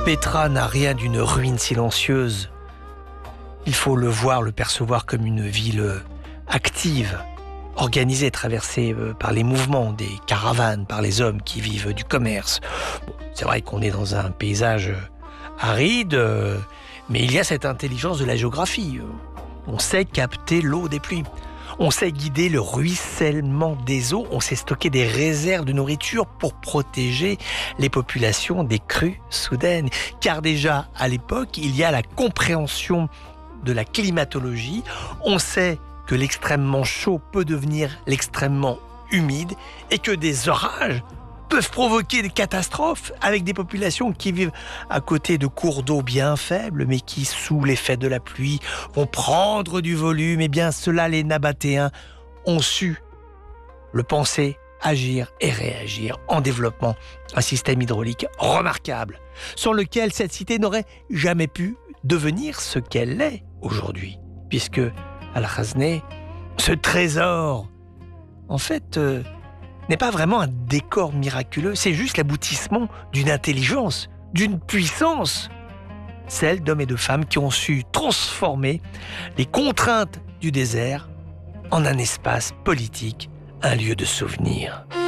Petra n'a rien d'une ruine silencieuse. Il faut le voir, le percevoir comme une ville active, organisée, traversée par les mouvements des caravanes, par les hommes qui vivent du commerce. Bon, c'est vrai qu'on est dans un paysage aride, mais il y a cette intelligence de la géographie. On sait capter l'eau des pluies. On sait guider le ruissellement des eaux, on sait stocker des réserves de nourriture pour protéger les populations des crues soudaines. Car déjà, à l'époque, il y a la compréhension de la climatologie. On sait que l'extrêmement chaud peut devenir l'extrêmement humide et que des orages peuvent provoquer des catastrophes avec des populations qui vivent à côté de cours d'eau bien faibles mais qui, sous l'effet de la pluie, vont prendre du volume. Eh bien, cela, les Nabatéens ont su le penser, agir et réagir en développant un système hydraulique remarquable, sans lequel cette cité n'aurait jamais pu devenir ce qu'elle est aujourd'hui, puisque Al-Khazné, ce trésor, en fait, n'est pas vraiment un décor miraculeux, c'est juste l'aboutissement d'une intelligence, d'une puissance, celle d'hommes et de femmes qui ont su transformer les contraintes du désert en un espace politique, un lieu de souvenir.